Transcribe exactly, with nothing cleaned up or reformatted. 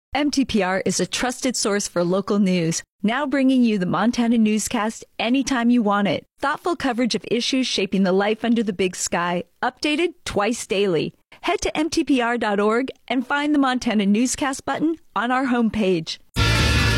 M T P R is a trusted source for local news, now bringing you the Montana Newscast anytime you want it. Thoughtful coverage of issues shaping the life under the big sky, updated twice daily. Head to M T P R dot org and find the Montana Newscast button on our homepage.